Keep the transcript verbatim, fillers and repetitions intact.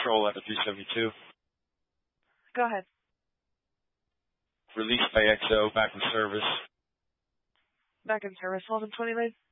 Control after three seventy-two. Go ahead. Released by X O, back in service. Back in service. Hold on twenty, babe.